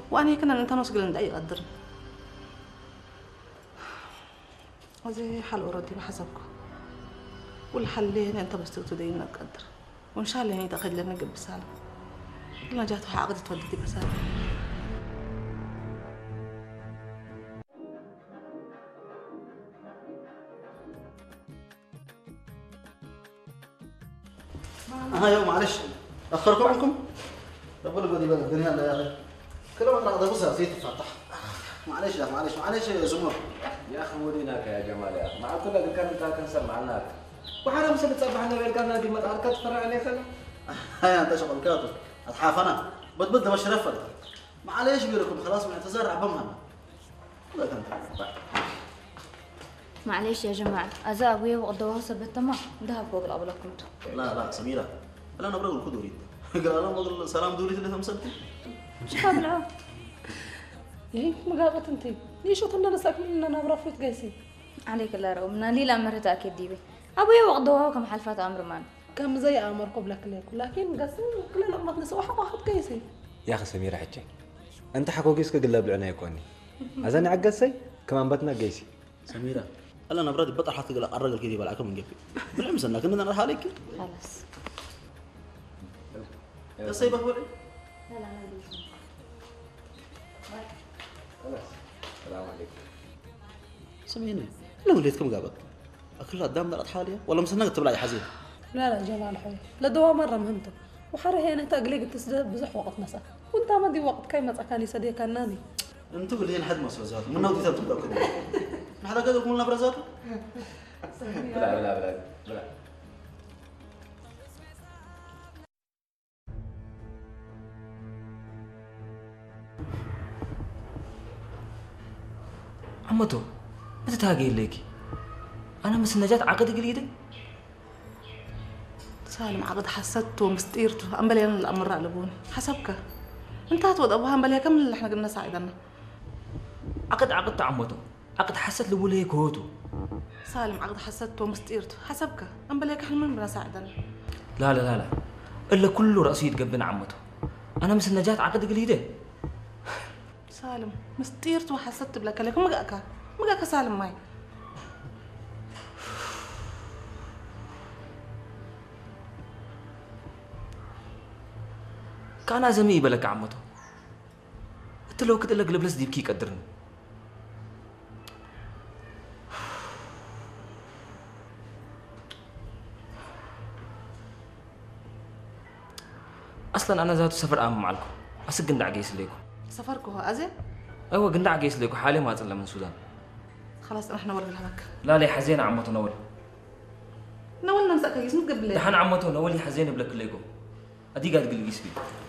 وأنا كنا أنت نوصل لنا أي قدر وزي حل أردي بحسبكم والحل اللي أنت بس تدينا تقدر وإن شاء الله يعني تاخذ لنا قلب سالم كلنا جات عقد تودي بسالم يوم معلش أخركم عنكم بقول قولي بقى الدنيا لا يا أخي كل ما تراضى بصها سيت تفتح معلش يا زمر يا أخي وديناك يا جمال يا أخي مع كل اللي كان سمعناك وحنا مش بتصبح لنا غير كان دي ما تعرفت تفرع عليه خلا هيا أنت شغل كاتب أتحاف أنا بتبدل مش رفض معلش بيركم خلاص من اعتذار عبمها لا كنت معليش يا جماعة أزا أبويا وقضوها سبت تمام ذهب فوق الأبلة كنت لا سميرة أنا برا الكدوري قال لهم بقول سلام دوري اللي تمسكتي شحال العام إيه ما قابت أنتي ليش وطننا نسأك مننا برافيت قيسي عليك الله رغم من لي لأمرت أكيد ديبي أبويا وقضوها وكم حلفات أمر مان كم زي أمر قبلك ليك لكن قسم كل لقمة نسوا واحد قيسي يا أخي سميرة حجي أنت حكوكيسك قلب العناية كوني أزاني عقصي كمان بتنا قيسي سميرة هلا أنا برادي بطل حتى الرجل كذي بالعكم من قبل بالعمس أنك إننا نروح عليك خلاص يا سيبه هو لا أنا بدي خلاص السلام عليكم سميني لو وليتكم قابك أكل قدام دارت حالية ولا مسنقة تبلعي حزين لا جمال حي لا دوا مرة مهمته وحره هنا تقليق تسد بزح وقت نسا وانت ما دي وقت كاي متكاني سدي كان ناني انتوا اللي هي حد مسوزات من نودي تبقى كده ما حدا قال لكم لنا برزات بلا عمتو متى تاقي ليكي انا مس نجات عقد قليده سالم عقد حسدته ومستيرته أمبلي أنا الأمر علبوني حسبك أنت هتوض أبوها أمبلي كم اللي إحنا قلنا ساعدنا عقد عمتو عقد حسد لبول هيك هوتو سالم عقد حسدته ومستيرته حسبك أمبلي إحنا من بنا ساعدنا لا إلا كله رأسي يتقبل عمتو أنا مس نجات عقد قليده سالم مستيرته وحسدت بلك لكن مقاك سالم ماي كان زمي بلك عمتو انت لو كنت لك لبلس ديبكي قدرني اصلا انا ذات سفر امام معكم اسق قندع قيس ليكم سفركم هو أزين ايوه قندع قيس ليكم حالي ما اطلع من السودان خلاص احنا ورا الهمك لا حزين عمتو نولنا نسأك يسمك قبل دحين عمتو نولي حزين بلك ليكم ادي قاعد قل قيس لي